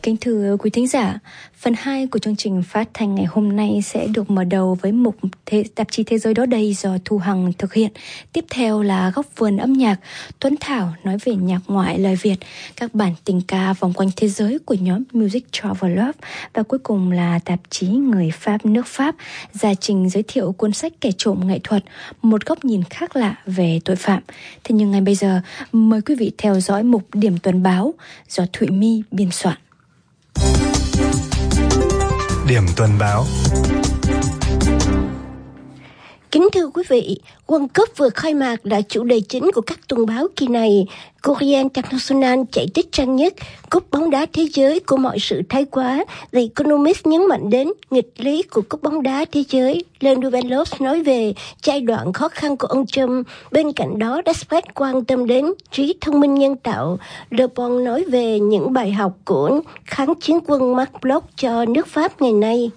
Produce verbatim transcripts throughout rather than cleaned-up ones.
Kính thưa quý thính giả, phần hai của chương trình phát thanh ngày hôm nay sẽ được mở đầu với mục thế, tạp chí Thế giới đó đây do Thu Hằng thực hiện. Tiếp theo là góc vườn âm nhạc, Tuấn Thảo nói về nhạc ngoại lời Việt, các bản tình ca vòng quanh thế giới của nhóm Music Travel Love, và cuối cùng là tạp chí Người Pháp nước Pháp, Gia Trình giới thiệu cuốn sách Kẻ trộm nghệ thuật, một góc nhìn khác lạ về tội phạm. Thế nhưng ngay bây giờ, mời quý vị theo dõi mục Điểm tuần báo do Thụy My biên soạn. Điểm tuần báo. Kính thưa quý vị, World Cup vừa khai mạc là chủ đề chính của các tuần báo kỳ này. Courrier International chạy tích trang nhất, cúp bóng đá thế giới của mọi sự thái quá. The Economist nhấn mạnh đến nghịch lý của cúp bóng đá thế giới. Le Nouvel Obs nói về giai đoạn khó khăn của ông Trump. Bên cạnh đó, Express quan tâm đến trí thông minh nhân tạo. Le Bon nói về những bài học của kháng chiến quân Marc Bloch cho nước Pháp ngày nay.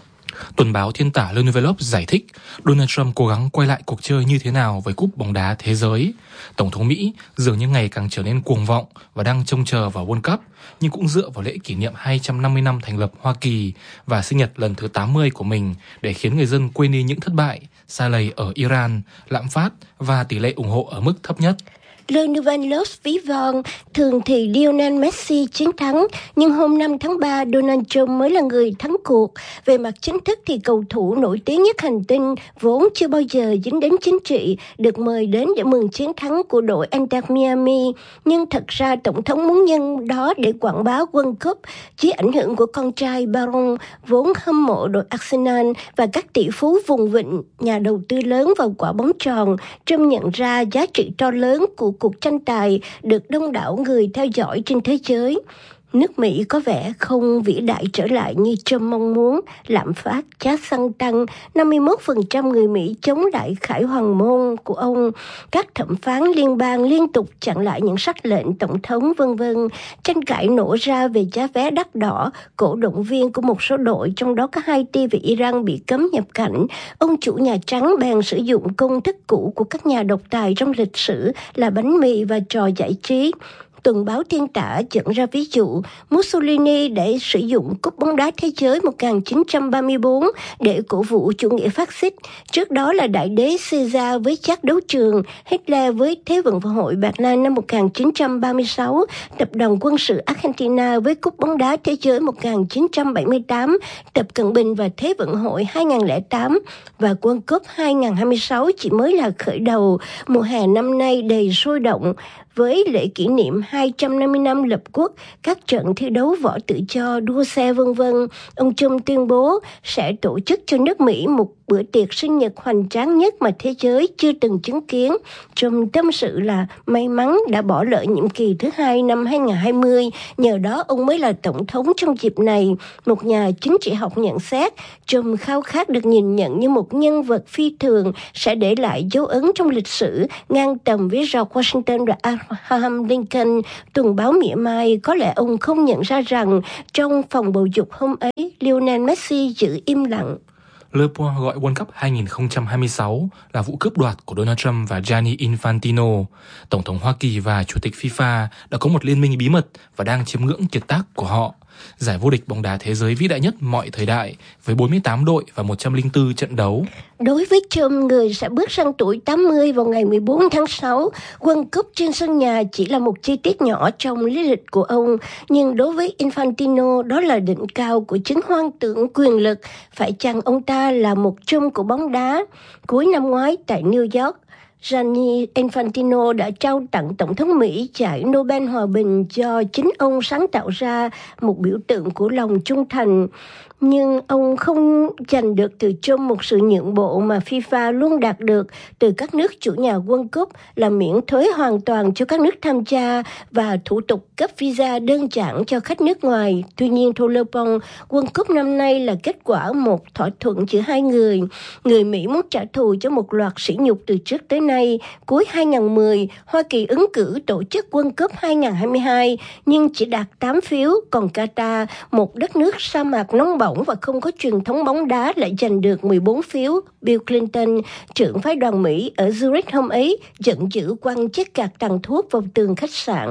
Tuần báo Thiên tả Le Nouvel Obs giải thích Donald Trump cố gắng quay lại cuộc chơi như thế nào với cúp bóng đá thế giới. Tổng thống Mỹ dường như ngày càng trở nên cuồng vọng và đang trông chờ vào World Cup, nhưng cũng dựa vào lễ kỷ niệm hai trăm năm mươi năm thành lập Hoa Kỳ và sinh nhật lần thứ tám mươi của mình để khiến người dân quên đi những thất bại, sa lầy ở Iran, lạm phát và tỷ lệ ủng hộ ở mức thấp nhất. Le Nouvel Obs ví von, thường thì Lionel Messi chiến thắng, nhưng hôm năm tháng ba, Donald Trump mới là người thắng cuộc. Về mặt chính thức thì cầu thủ nổi tiếng nhất hành tinh, vốn chưa bao giờ dính đến chính trị, được mời đến để mừng chiến thắng của đội Inter Miami. Nhưng thật ra Tổng thống muốn nhân đó để quảng bá World Cup, dưới ảnh hưởng của con trai Baron, vốn hâm mộ đội Arsenal, và các tỷ phú vùng vịnh, nhà đầu tư lớn vào quả bóng tròn. Trump nhận ra giá trị to lớn của cuộc tranh tài được đông đảo người theo dõi trên thế giới. Nước Mỹ có vẻ không vĩ đại trở lại như Trump mong muốn. Lạm phát, giá xăng tăng, năm mươi mốt phần trăm người Mỹ chống lại khải hoàng môn của ông. Các thẩm phán liên bang liên tục chặn lại những sắc lệnh tổng thống, vân vân. Tranh cãi nổ ra về giá vé đắt đỏ, cổ động viên của một số đội, trong đó có Haiti và Iran, bị cấm nhập cảnh. Ông chủ Nhà Trắng bèn sử dụng công thức cũ của các nhà độc tài trong lịch sử là bánh mì và trò giải trí. Tuần báo Thiên tả dẫn ra ví dụ Mussolini để sử dụng cúp bóng đá thế giới một nghìn chín trăm ba mươi tư để cổ vũ chủ nghĩa phát xít. Trước đó là đại đế Caesar với chát đấu trường, Hitler với Thế vận hội Berlin năm một nghìn chín trăm ba mươi sáu, tập đoàn quân sự Argentina với cúp bóng đá thế giới một nghìn chín trăm bảy mươi tám, Tập Cận Bình và Thế vận hội hai nghìn không trăm lẻ tám, và World Cup hai nghìn không trăm hai mươi sáu chỉ mới là khởi đầu. Mùa hè năm nay đầy sôi động với lễ kỷ niệm hai trăm năm mươi năm lập quốc, các trận thi đấu võ tự do, đua xe vân vân. Ông Trump tuyên bố sẽ tổ chức cho nước Mỹ một bữa tiệc sinh nhật hoành tráng nhất mà thế giới chưa từng chứng kiến. Trump tâm sự là may mắn đã bỏ lỡ nhiệm kỳ thứ hai năm hai nghìn không trăm hai mươi, nhờ đó ông mới là tổng thống trong dịp này. Một nhà chính trị học nhận xét, Trump khao khát được nhìn nhận như một nhân vật phi thường sẽ để lại dấu ấn trong lịch sử, ngang tầm với George Washington và Abraham Lincoln. Tuần báo mỉa mai, có lẽ ông không nhận ra rằng trong phòng bầu dục hôm ấy, Lionel Messi giữ im lặng. Le Point gọi World Cup hai nghìn không trăm hai mươi sáu là vụ cướp đoạt của Donald Trump và Gianni Infantino. Tổng thống Hoa Kỳ và Chủ tịch FIFA đã có một liên minh bí mật và đang chiêm ngưỡng kiệt tác của họ. Giải vô địch bóng đá thế giới vĩ đại nhất mọi thời đại với bốn mươi tám đội và một trăm lẻ bốn trận đấu. Đối với Trump, người sẽ bước sang tuổi tám mươi vào ngày mười bốn tháng sáu, World Cup trên sân nhà chỉ là một chi tiết nhỏ trong lý lịch của ông. Nhưng đối với Infantino, đó là đỉnh cao của chính hoang tưởng quyền lực. Phải chăng ông ta là một Trump của bóng đá? Cuối năm ngoái tại New York, Gianni Infantino đã trao tặng Tổng thống Mỹ giải Nobel Hòa bình do chính ông sáng tạo ra, một biểu tượng của lòng trung thành. Nhưng ông không giành được từ Trump một sự nhượng bộ mà FIFA luôn đạt được từ các nước chủ nhà World Cup là miễn thuế hoàn toàn cho các nước tham gia và thủ tục cấp visa đơn giản cho khách nước ngoài. Tuy nhiên, theo Le Bon, World Cup năm nay là kết quả một thỏa thuận giữa hai người. Người Mỹ muốn trả thù cho một loạt sỉ nhục từ trước tới nay. Cuối hai nghìn không trăm mười, Hoa Kỳ ứng cử tổ chức World Cup hai nghìn không trăm hai mươi hai nhưng chỉ đạt tám phiếu, còn Qatar, một đất nước sa mạc nóng bỏng và không có truyền thống bóng đá, lại giành được mười bốn phiếu. Bill Clinton, trưởng phái đoàn Mỹ ở Zurich hôm ấy, giận dữ quăng chiếc cạc tàn thuốc vào tường khách sạn.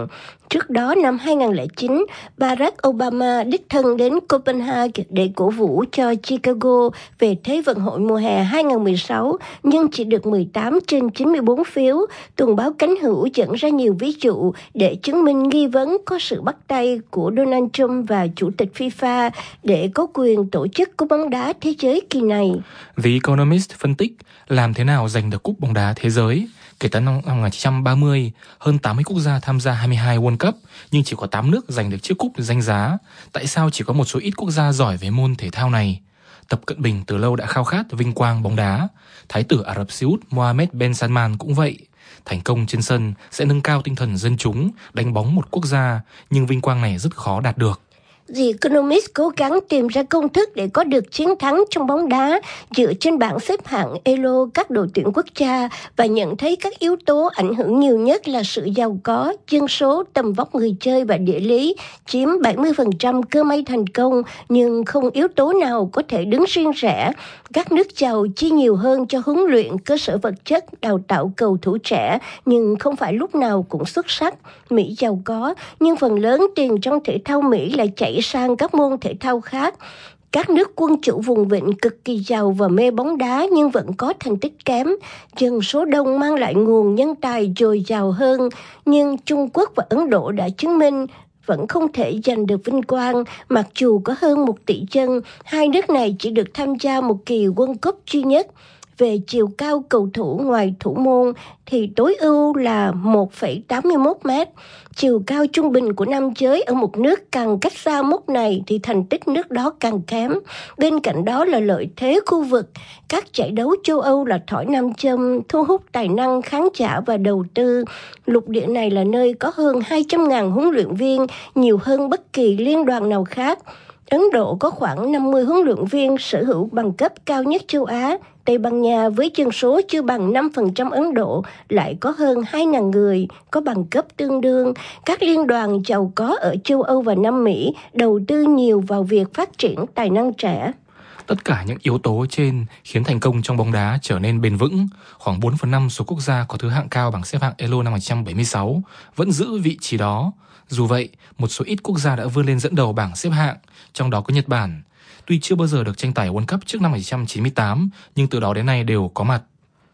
Trước đó năm hai không không chín, Barack Obama đích thân đến Copenhagen để cổ vũ cho Chicago về Thế vận hội mùa hè hai không một sáu, nhưng chỉ được mười tám trên chín mươi bốn phiếu. Tuần báo Cánh Hữu dẫn ra nhiều ví dụ để chứng minh nghi vấn có sự bắt tay của Donald Trump và Chủ tịch FIFA để có quyền tổ chức cúp bóng đá thế giới kỳ này. The Economist phân tích làm thế nào giành được cúp bóng đá thế giới. Kể từ năm một nghìn chín trăm ba mươi, hơn tám mươi quốc gia tham gia hai mươi hai World Cup, nhưng chỉ có tám nước giành được chiếc cúp danh giá. Tại sao chỉ có một số ít quốc gia giỏi về môn thể thao này? Tập Cận Bình từ lâu đã khao khát vinh quang bóng đá. Thái tử Ả Rập Xê Út Mohammed bin Salman cũng vậy. Thành công trên sân sẽ nâng cao tinh thần dân chúng, đánh bóng một quốc gia, nhưng vinh quang này rất khó đạt được. The Economist cố gắng tìm ra công thức để có được chiến thắng trong bóng đá dựa trên bảng xếp hạng Elo các đội tuyển quốc gia và nhận thấy các yếu tố ảnh hưởng nhiều nhất là sự giàu có, dân số, tầm vóc người chơi và địa lý chiếm bảy mươi phần trăm cơ may thành công, nhưng không yếu tố nào có thể đứng riêng rẽ. Các nước giàu chi nhiều hơn cho huấn luyện, cơ sở vật chất, đào tạo cầu thủ trẻ, nhưng không phải lúc nào cũng xuất sắc. Mỹ giàu có, nhưng phần lớn tiền trong thể thao Mỹ lại chảy sang các môn thể thao khác. Các nước quân chủ vùng vịnh cực kỳ giàu và mê bóng đá nhưng vẫn có thành tích kém. Dân số đông mang lại nguồn nhân tài dồi dào hơn, nhưng Trung Quốc và Ấn Độ đã chứng minh vẫn không thể giành được vinh quang. Mặc dù có hơn một tỷ dân, hai nước này chỉ được tham gia một kỳ World Cup duy nhất. Về chiều cao cầu thủ ngoài thủ môn thì tối ưu là một phẩy tám mươi mốt mét. Chiều cao trung bình của nam giới ở một nước càng cách xa mốc này thì thành tích nước đó càng kém. Bên cạnh đó là lợi thế khu vực. Các giải đấu châu Âu là thỏi nam châm, thu hút tài năng, khán giả và đầu tư. Lục địa này là nơi có hơn hai trăm nghìn huấn luyện viên, nhiều hơn bất kỳ liên đoàn nào khác. Ấn Độ có khoảng năm mươi huấn luyện viên sở hữu bằng cấp cao nhất châu Á. Tây Ban Nha với dân số chưa bằng năm phần trăm Ấn Độ lại có hơn hai nghìn người có bằng cấp tương đương. Các liên đoàn giàu có ở châu Âu và Nam Mỹ đầu tư nhiều vào việc phát triển tài năng trẻ. Tất cả những yếu tố trên khiến thành công trong bóng đá trở nên bền vững. Khoảng bốn phần năm số quốc gia có thứ hạng cao bảng xếp hạng Elo năm một nghìn chín trăm bảy mươi sáu vẫn giữ vị trí đó. Dù vậy, một số ít quốc gia đã vươn lên dẫn đầu bảng xếp hạng, trong đó có Nhật Bản. Tuy chưa bao giờ được tranh tài World Cup trước năm một nghìn chín trăm chín mươi tám, nhưng từ đó đến nay đều có mặt.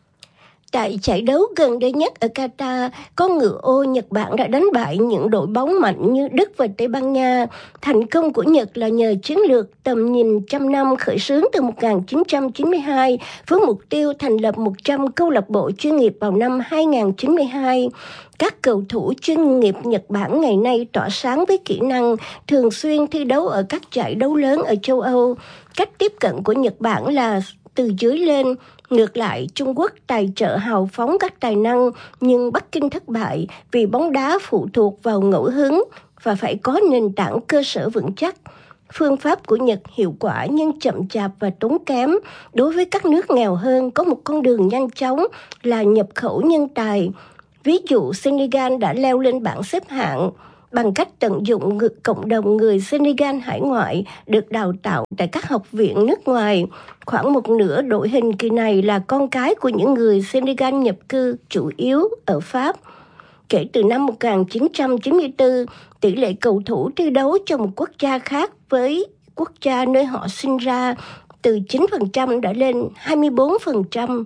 Tại giải đấu gần đây nhất ở Qatar, con ngựa ô Nhật Bản đã đánh bại những đội bóng mạnh như Đức và Tây Ban Nha. Thành công của Nhật là nhờ chiến lược tầm nhìn trăm năm khởi xướng từ một nghìn chín trăm chín mươi hai với mục tiêu thành lập một trăm câu lạc bộ chuyên nghiệp vào năm hai nghìn không trăm chín mươi hai. Các cầu thủ chuyên nghiệp Nhật Bản ngày nay tỏa sáng với kỹ năng, thường xuyên thi đấu ở các giải đấu lớn ở châu Âu. Cách tiếp cận của Nhật Bản là từ dưới lên. Ngược lại, Trung Quốc tài trợ hào phóng các tài năng, nhưng Bắc Kinh thất bại vì bóng đá phụ thuộc vào ngẫu hứng và phải có nền tảng cơ sở vững chắc. Phương pháp của Nhật hiệu quả nhưng chậm chạp và tốn kém. Đối với các nước nghèo hơn, có một con đường nhanh chóng là nhập khẩu nhân tài. Ví dụ, Senegal đã leo lên bảng xếp hạng bằng cách tận dụng cộng đồng người Senegal hải ngoại được đào tạo tại các học viện nước ngoài. Khoảng một nửa đội hình kỳ này là con cái của những người Senegal nhập cư chủ yếu ở Pháp. Kể từ năm một nghìn chín trăm chín mươi tư, tỷ lệ cầu thủ thi đấu cho một quốc gia khác với quốc gia nơi họ sinh ra từ chín phần trăm đã lên hai mươi bốn phần trăm.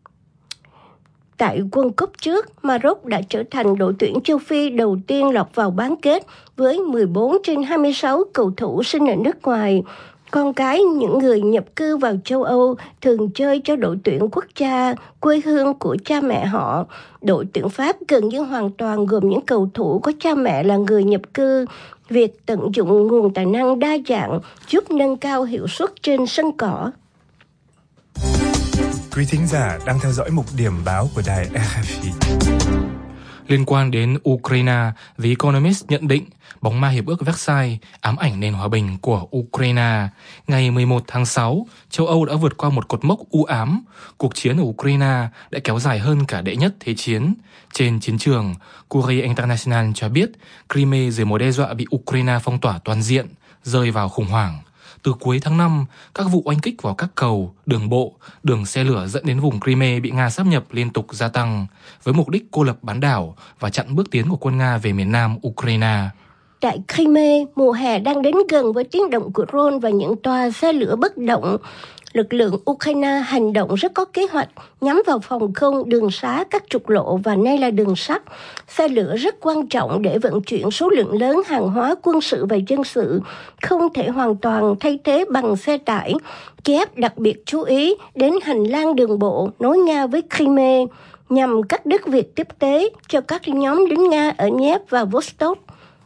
Tại World Cup trước, Maroc đã trở thành đội tuyển châu Phi đầu tiên lọt vào bán kết với mười bốn trên hai mươi sáu cầu thủ sinh ở nước ngoài. Con cái những người nhập cư vào châu Âu thường chơi cho đội tuyển quốc gia, quê hương của cha mẹ họ. Đội tuyển Pháp gần như hoàn toàn gồm những cầu thủ có cha mẹ là người nhập cư. Việc tận dụng nguồn tài năng đa dạng giúp nâng cao hiệu suất trên sân cỏ. Quý thính giả đang theo dõi mục điểm báo của đài rờ ép i. Liên quan đến Ukraine, The Economist nhận định bóng ma hiệp ước Versailles ám ảnh nền hòa bình của Ukraine. Ngày mười một tháng sáu, châu Âu đã vượt qua một cột mốc u ám. Cuộc chiến ở Ukraine đã kéo dài hơn cả đệ nhất thế chiến. Trên chiến trường, Courrier International cho biết Crimea dưới mối đe dọa bị Ukraine phong tỏa toàn diện, rơi vào khủng hoảng. từ cuối tháng năm, các vụ oanh kích vào các cầu, đường bộ, đường xe lửa dẫn đến vùng Crimea bị Nga sáp nhập liên tục gia tăng, với mục đích cô lập bán đảo và chặn bước tiến của quân Nga về miền nam Ukraine. Tại Crimea, mùa hè đang đến gần với tiếng động của drone và những toa xe lửa bất động. Lực lượng Ukraine hành động rất có kế hoạch, nhắm vào phòng không, đường xá, các trục lộ và nay là đường sắt. Xe lửa rất quan trọng để vận chuyển số lượng lớn hàng hóa quân sự và dân sự, không thể hoàn toàn thay thế bằng xe tải. Kiev đặc biệt chú ý đến hành lang đường bộ nối Nga với Crimea, nhằm cắt đứt việc tiếp tế cho các nhóm lính Nga ở Dnepr và Vostok.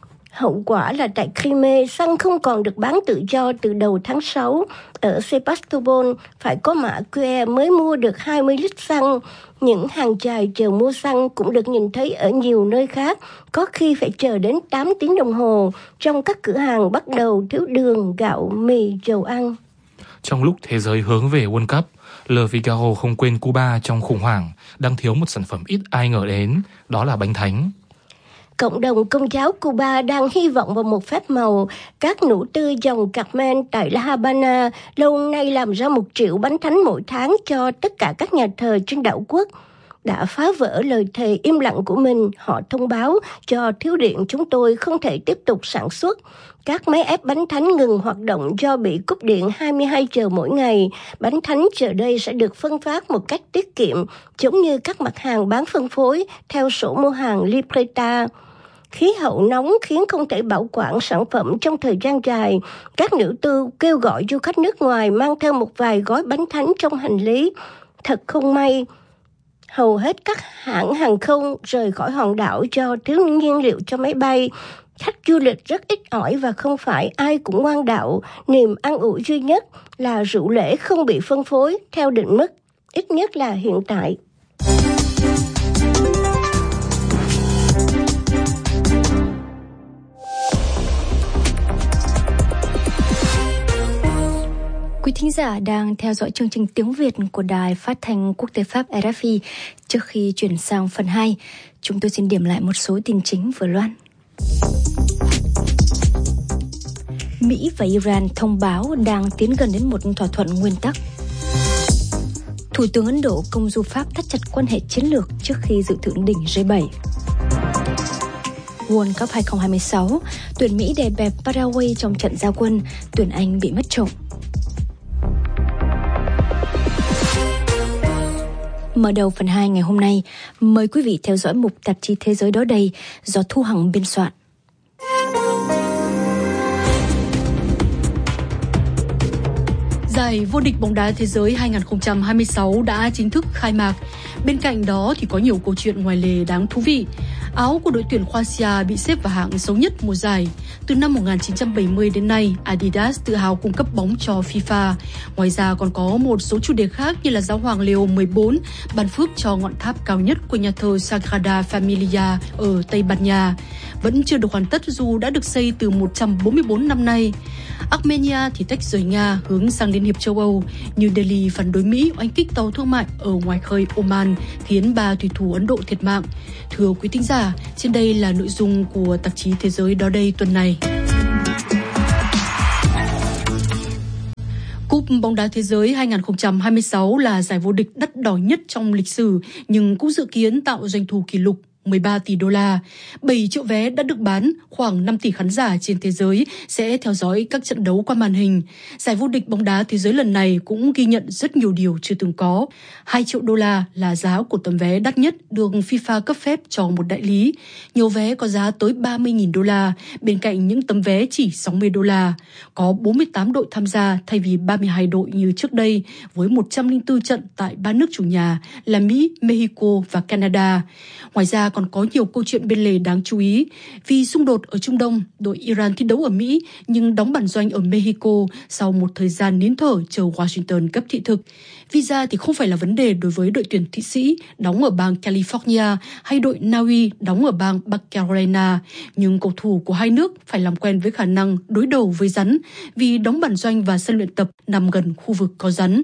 Hậu quả là tại Crimea, xăng không còn được bán tự do từ đầu tháng sáu. Ở Sebastopol, phải có mã quy rờ mới mua được hai mươi lít xăng. Những hàng chài chờ mua xăng cũng được nhìn thấy ở nhiều nơi khác, có khi phải chờ đến tám tiếng đồng hồ trong các cửa hàng bắt đầu thiếu đường, gạo, mì, dầu ăn. Trong lúc thế giới hướng về World Cup, Le Figaro không quên Cuba trong khủng hoảng, đang thiếu một sản phẩm ít ai ngờ đến, đó là bánh thánh. Cộng đồng Công giáo Cuba đang hy vọng vào một phép màu. Các nữ tư dòng Carmen tại La Habana lâu nay làm ra một triệu bánh thánh mỗi tháng cho tất cả các nhà thờ trên đảo quốc. Đã phá vỡ lời thề im lặng của mình, họ thông báo cho thiếu điện chúng tôi không thể tiếp tục sản xuất. Các máy ép bánh thánh ngừng hoạt động do bị cúp điện hai mươi hai giờ mỗi ngày. Bánh thánh giờ đây sẽ được phân phát một cách tiết kiệm, giống như các mặt hàng bán phân phối theo sổ mua hàng Libreta. Khí hậu nóng khiến không thể bảo quản sản phẩm trong thời gian dài. Các nữ tư kêu gọi du khách nước ngoài mang theo một vài gói bánh thánh trong hành lý. Thật không may, hầu hết các hãng hàng không rời khỏi hòn đảo do thiếu nhiên liệu cho máy bay. Khách du lịch rất ít ỏi và không phải ai cũng ngoan đạo. Niềm an ủi duy nhất là rượu lễ không bị phân phối theo định mức, ít nhất là hiện tại. Quý thính giả đang theo dõi chương trình tiếng Việt của Đài Phát thanh Quốc tế Pháp rờ ép i. Trước khi chuyển sang phần hai, chúng tôi xin điểm lại một số tin chính vừa loan. Mỹ và Iran thông báo đang tiến gần đến một thỏa thuận nguyên tắc. Thủ tướng Ấn Độ công du Pháp thắt chặt quan hệ chiến lược trước khi dự thượng đỉnh G bảy. World Cup hai không hai sáu, tuyển Mỹ đè bẹp Paraguay trong trận ra quân, tuyển Anh bị mất trộm. Mở đầu phần hai ngày hôm nay, mời quý vị theo dõi mục tạp chí Thế giới đó đây do Thu Hằng biên soạn. Giải vô địch bóng đá thế giới hai không hai sáu đã chính thức khai mạc. Bên cạnh đó thì có nhiều câu chuyện ngoài lề đáng thú vị. Áo của đội tuyển Croatia bị xếp vào hạng xấu nhất mùa giải. Từ năm một nghìn chín trăm bảy mươi đến nay, Adidas tự hào cung cấp bóng cho FIFA. Ngoài ra còn có một số chủ đề khác như là Giáo hoàng Leo mười bốn ban phước cho ngọn tháp cao nhất của nhà thờ Sagrada Familia ở Tây Ban Nha. Vẫn chưa được hoàn tất dù đã được xây từ một trăm bốn mươi bốn năm nay. Armenia thì tách rời Nga hướng sang Liên hiệp châu Âu. New Delhi phản đối Mỹ oanh kích tàu thương mại ở ngoài khơi Oman khiến ba thủy thủ Ấn Độ thiệt mạng. Thưa quý thính giả, trên đây là nội dung của tạp chí Thế giới đó đây tuần này. Cúp bóng đá thế giới hai không hai sáu là giải vô địch đắt đỏ nhất trong lịch sử nhưng cũng dự kiến tạo doanh thu kỷ lục mười ba tỷ đô la. bảy triệu vé đã được bán, khoảng năm tỷ khán giả trên thế giới sẽ theo dõi các trận đấu qua màn hình. Giải vô địch bóng đá thế giới lần này cũng ghi nhận rất nhiều điều chưa từng có. hai triệu đô la là giá của tấm vé đắt nhất được FIFA cấp phép cho một đại lý. Nhiều vé có giá tới ba mươi nghìn đô la, bên cạnh những tấm vé chỉ sáu mươi đô la. Có bốn mươi tám đội tham gia thay vì ba mươi hai đội như trước đây, với một trăm lẻ bốn trận tại ba nước chủ nhà là Mỹ, Mexico và Canada. Ngoài ra còn có nhiều câu chuyện bên lề đáng chú ý. Vì xung đột ở Trung Đông, đội Iran thi đấu ở Mỹ nhưng đóng bản doanh ở Mexico sau một thời gian nín thở chờ Washington cấp thị thực. Visa thì không phải là vấn đề đối với đội tuyển Thụy Sĩ đóng ở bang California hay đội Na Uy đóng ở bang Bắc Carolina. Nhưng cầu thủ của hai nước phải làm quen với khả năng đối đầu với rắn vì đóng bản doanh và sân luyện tập nằm gần khu vực có rắn.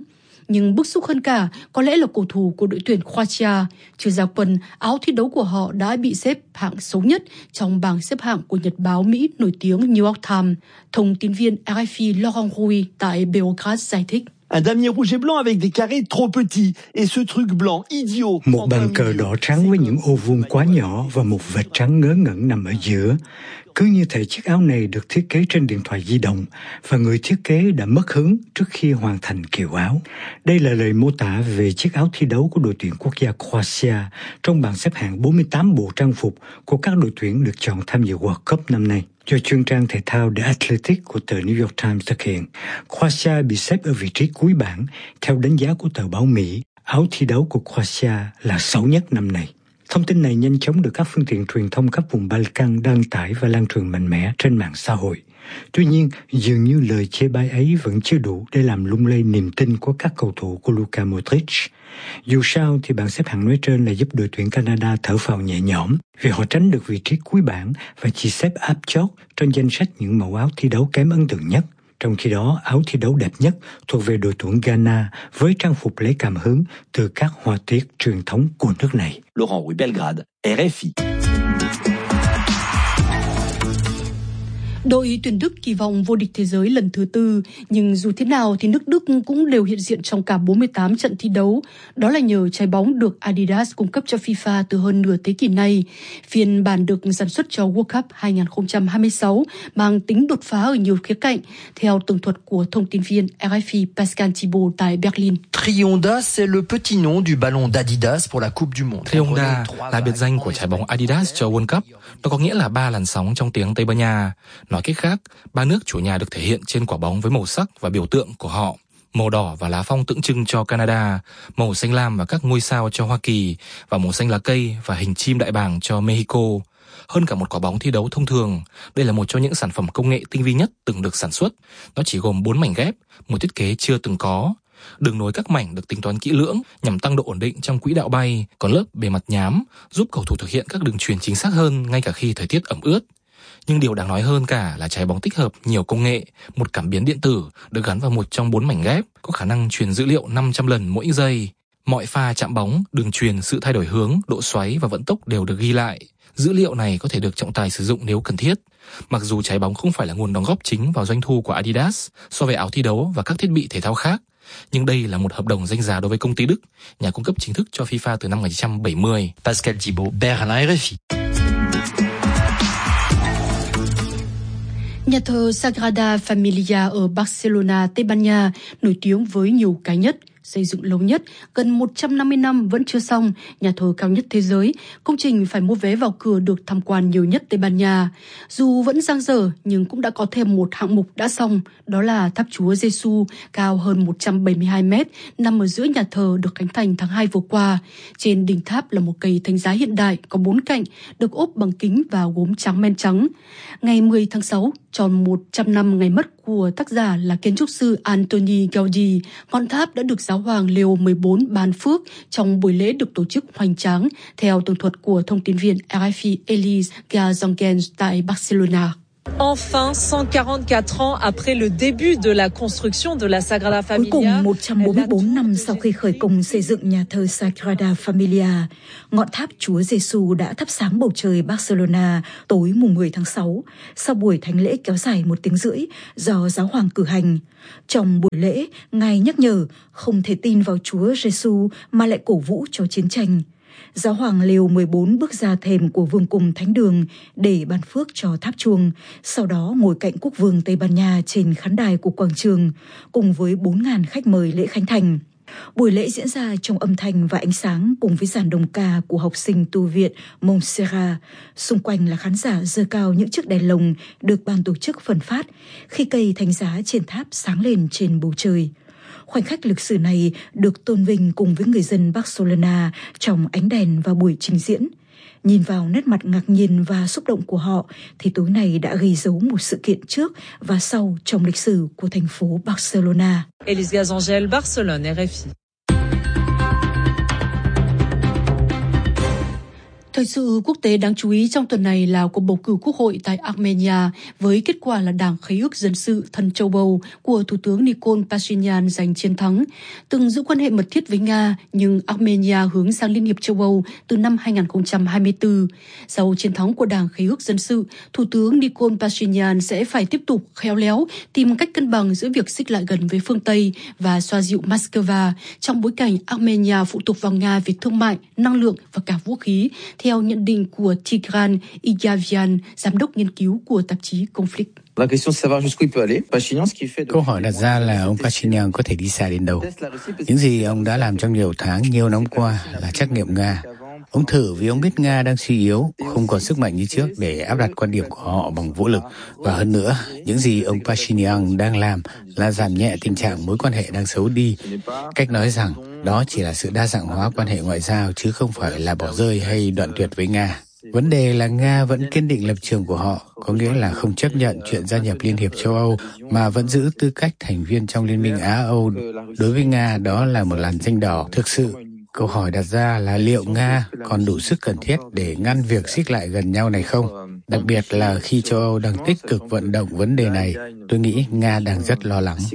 Nhưng bức xúc hơn cả có lẽ là cầu thủ của đội tuyển Croatia. Chưa ra quân, áo thi đấu của họ đã bị xếp hạng xấu nhất trong bảng xếp hạng của nhật báo Mỹ nổi tiếng New York Times. Thông tin viên R F I Laurent Rouy tại Beograd giải thích. Un damier rouge et blanc avec des carrés trop petits et ce truc blanc idiot. Một bàn cờ đỏ trắng với những ô vuông quá nhỏ và một vệt trắng ngớ ngẩn nằm ở giữa. Cứ như thể chiếc áo này được thiết kế trên điện thoại di động và người thiết kế đã mất hứng trước khi hoàn thành kiểu áo. Đây là lời mô tả về chiếc áo thi đấu của đội tuyển quốc gia Croatia trong bảng xếp hạng bốn mươi tám bộ trang phục của các đội tuyển được chọn tham dự World Cup năm nay. Do chuyên trang thể thao The Athletic của tờ New York Times thực hiện, Croatia bị xếp ở vị trí cuối bảng. Theo đánh giá của tờ báo Mỹ, áo thi đấu của Croatia là xấu nhất năm nay. Thông tin này nhanh chóng được các phương tiện truyền thông các vùng Balkan đăng tải và lan truyền mạnh mẽ trên mạng xã hội. Tuy nhiên, dường như lời chê bai ấy vẫn chưa đủ để làm lung lay niềm tin của các cầu thủ của Luka Modric. Dù sao thì bảng xếp hạng nói trên là giúp đội tuyển Canada thở phào nhẹ nhõm vì họ tránh được vị trí cuối bảng và chỉ xếp áp chót trong danh sách những màu áo thi đấu kém ấn tượng nhất. Trong khi đó, áo thi đấu đẹp nhất thuộc về đội tuyển Ghana với trang phục lấy cảm hứng từ các họa tiết truyền thống của nước này. Laurent Rouy, Belgrade, R F I. Đội tuyển Đức kỳ vọng vô địch thế giới lần thứ tư, nhưng dù thế nào thì nước Đức cũng đều hiện diện trong cả bốn mươi tám trận thi đấu. Đó là nhờ trái bóng được Adidas cung cấp cho FIFA từ hơn nửa thế kỷ nay. Phiên bản được sản xuất cho World Cup hai không hai sáu mang tính đột phá ở nhiều khía cạnh, theo tường thuật của thông tin viên R F I Pascal Thibault tại Berlin. Trionda, c'est le petit nom du ballon d'Adidas pour la Coupe du Monde. Trionda là biệt danh của trái bóng Adidas cho World Cup. Nó có nghĩa là ba làn sóng trong tiếng Tây Ban Nha. Nói cách khác, ba nước chủ nhà được thể hiện trên quả bóng với màu sắc và biểu tượng của họ. Màu đỏ và lá phong tượng trưng cho Canada, màu xanh lam và các ngôi sao cho Hoa Kỳ, và màu xanh lá cây và hình chim đại bàng cho Mexico. Hơn cả một quả bóng thi đấu thông thường, đây là một trong những sản phẩm công nghệ tinh vi nhất từng được sản xuất. Nó chỉ gồm bốn mảnh ghép, một thiết kế chưa từng có. Đường nối các mảnh được tính toán kỹ lưỡng nhằm tăng độ ổn định trong quỹ đạo bay, còn lớp bề mặt nhám giúp cầu thủ thực hiện các đường chuyền chính xác hơn ngay cả khi thời tiết ẩm ướt. Nhưng điều đáng nói hơn cả là trái bóng tích hợp nhiều công nghệ, một cảm biến điện tử được gắn vào một trong bốn mảnh ghép, có khả năng truyền dữ liệu năm trăm lần mỗi giây. Mọi pha chạm bóng, đường chuyền, sự thay đổi hướng, độ xoáy và vận tốc đều được ghi lại. Dữ liệu này có thể được trọng tài sử dụng nếu cần thiết. Mặc dù trái bóng không phải là nguồn đóng góp chính vào doanh thu của Adidas so với áo thi đấu và các thiết bị thể thao khác, nhưng đây là một hợp đồng danh giá đối với công ty Đức, nhà cung cấp chính thức cho FIFA từ năm một nghìn chín trăm bảy mươi. Pascal Thibault, Berlin, R F I. Nhà thờ Sagrada Familia ở Barcelona, Tây Ban Nha, nổi tiếng với nhiều cái nhất. Xây dựng lâu nhất, gần một trăm năm mươi năm vẫn chưa xong, nhà thờ cao nhất thế giới, công trình phải mua vé vào cửa được tham quan nhiều nhất Tây Ban Nha. Dù vẫn dang dở nhưng cũng đã có thêm một hạng mục đã xong, đó là tháp Chúa Giêsu cao hơn một trăm bảy mươi hai mét, nằm ở giữa nhà thờ được khánh thành tháng hai vừa qua. Trên đỉnh tháp là một cây thánh giá hiện đại có bốn cạnh, được ốp bằng kính và gốm trắng men trắng. Ngày mười tháng sáu, tròn một trăm năm ngày mất của tác giả là kiến trúc sư Antoni Gaudi, ngọn tháp đã được giáo hoàng Leo mười bốn ban phước trong buổi lễ được tổ chức hoành tráng, theo tường thuật của thông tin viên R F I Elise Gazongens tại Barcelona. Enfin, cent quarante-quatre ans après le début de la construction de la Sagrada Familia. Cuối cùng một trăm bốn mươi bốn năm sau khi khởi công xây dựng nhà thờ Sagrada Familia, ngọn tháp Chúa Giêsu đã thắp sáng bầu trời Barcelona tối mùng mười tháng sáu, sau buổi thánh lễ kéo dài một tiếng rưỡi do giáo hoàng cử hành. Trong buổi lễ, Ngài nhắc nhở không thể tin vào Chúa Giêsu mà lại cổ vũ cho chiến tranh. Giáo hoàng Leo mười bốn bước ra thềm của vương cung thánh đường để ban phước cho tháp chuông, sau đó ngồi cạnh quốc vương Tây Ban Nha trên khán đài của quảng trường, cùng với bốn nghìn khách mời lễ khánh thành. Buổi lễ diễn ra trong âm thanh và ánh sáng cùng với dàn đồng ca của học sinh tu viện Montserrat. Xung quanh là khán giả giơ cao những chiếc đèn lồng được ban tổ chức phân phát khi cây thánh giá trên tháp sáng lên trên bầu trời. Khoảnh khắc lịch sử này được tôn vinh cùng với người dân Barcelona trong ánh đèn và buổi trình diễn. Nhìn vào nét mặt ngạc nhiên và xúc động của họ thì tối nay đã ghi dấu một sự kiện trước và sau trong lịch sử của thành phố Barcelona. Elise Gazongens, Barcelone, R F I. Thời sự quốc tế đáng chú ý trong tuần này là cuộc bầu cử quốc hội tại Armenia với kết quả là Đảng Khế ước Dân sự thân châu bầu của Thủ tướng Nikol Pashinyan giành chiến thắng. Từng giữ quan hệ mật thiết với Nga, nhưng Armenia hướng sang Liên hiệp châu Âu từ năm hai nghìn không trăm hai mươi tư. Sau chiến thắng của Đảng Khế ước Dân sự, Thủ tướng Nikol Pashinyan sẽ phải tiếp tục khéo léo tìm cách cân bằng giữa việc xích lại gần với phương Tây và xoa dịu Moscow trong bối cảnh Armenia phụ thuộc vào Nga về thương mại, năng lượng và cả vũ khí, theo nhận định của Tigran Igavian, giám đốc nghiên cứu của tạp chí Conflict. Câu hỏi đặt ra là ông Pashinyan có thể đi xa đến đâu? Những gì ông đã làm trong nhiều tháng, nhiều năm qua là trắc nghiệm Nga. Ông thử vì ông biết Nga đang suy yếu, không còn sức mạnh như trước để áp đặt quan điểm của họ bằng vũ lực. Và hơn nữa, những gì ông Pashinyan đang làm là giảm nhẹ tình trạng mối quan hệ đang xấu đi. Cách nói rằng đó chỉ là sự đa dạng hóa quan hệ ngoại giao chứ không phải là bỏ rơi hay đoạn tuyệt với Nga. Vấn đề là Nga vẫn kiên định lập trường của họ, có nghĩa là không chấp nhận chuyện gia nhập Liên hiệp châu Âu mà vẫn giữ tư cách thành viên trong Liên minh Á-Âu. Đối với Nga, đó là một làn danh đỏ thực sự. Câu hỏi đặt ra là liệu Nga còn đủ sức cần thiết để ngăn việc xích lại gần nhau này không? Đặc biệt là khi châu Âu đang tích cực vận động vấn đề này, tôi nghĩ Nga đang rất lo lắng.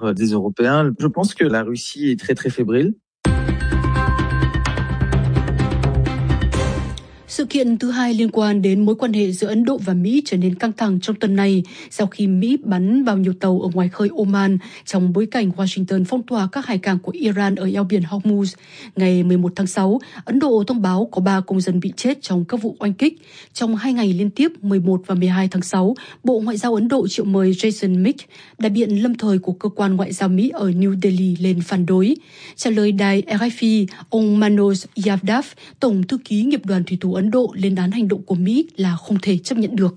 Sự kiện thứ hai liên quan đến mối quan hệ giữa Ấn Độ và Mỹ trở nên căng thẳng trong tuần này sau khi Mỹ bắn vào nhiều tàu ở ngoài khơi Oman trong bối cảnh Washington phong tỏa các hải cảng của Iran ở eo biển Hormuz. Ngày mười một tháng sáu, Ấn Độ thông báo có ba công dân bị chết trong các vụ oanh kích. Trong hai ngày liên tiếp mười một và mười hai tháng sáu, Bộ Ngoại giao Ấn Độ triệu mời Jason Mick, đại biện lâm thời của cơ quan ngoại giao Mỹ ở New Delhi lên phản đối. Trả lời đài R F I, ông Manoj Yadav, Tổng thư ký nghiệp đoàn thủy thủ Ấn Độ lên án hành động của Mỹ là không thể chấp nhận được.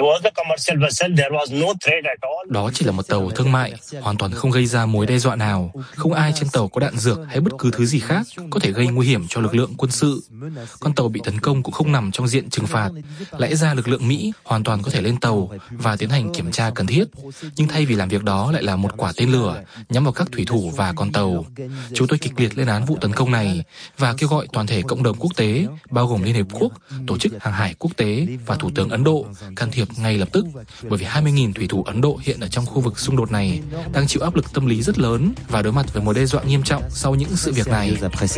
Đó chỉ là một tàu thương mại, hoàn toàn không gây ra mối đe dọa nào. Không ai trên tàu có đạn dược hay bất cứ thứ gì khác có thể gây nguy hiểm cho lực lượng quân sự. Con tàu bị tấn công cũng không nằm trong diện trừng phạt. Lẽ ra lực lượng Mỹ hoàn toàn có thể lên tàu và tiến hành kiểm tra cần thiết. Nhưng thay vì làm việc đó lại là một quả tên lửa nhắm vào các thủy thủ và con tàu. Chúng tôi kịch liệt lên án vụ tấn công này và kêu gọi toàn thể cộng đồng quốc tế, bao gồm Liên Hiệp Quốc, Tổ chức Hàng hải Quốc tế và Thủ tướng Ấn Độ can thiệp ngay lập tức, bởi vì hai mươi nghìn thủy thủ Ấn Độ hiện ở trong khu vực xung đột này đang chịu áp lực tâm lý rất lớn và đối mặt với mối đe dọa nghiêm trọng sau những sự việc này.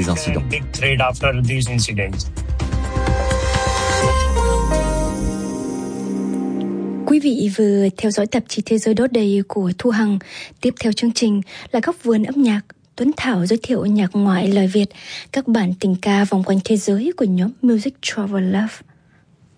Quý vị vừa theo dõi tạp chí Thế giới đó đây của Thu Hằng. Tiếp theo chương trình là góc vườn âm nhạc. Tuấn Thảo giới thiệu nhạc ngoại lời Việt, các bản tình ca vòng quanh thế giới của nhóm Music Travel Love.